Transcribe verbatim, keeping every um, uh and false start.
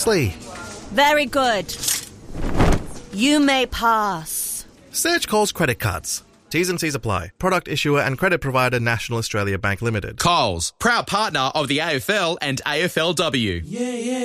Very good. You may pass. Search Coles credit cards. T's and C's apply. Product issuer and credit provider National Australia Bank Limited. Coles, proud partner of the A F L and A F L W. Yeah, yeah.